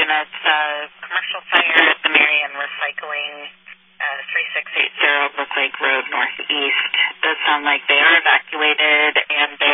units. Commercial fire at the Marion Recycling, 3680 Brook Lake Road Northeast. Does sound like they are evacuated, and they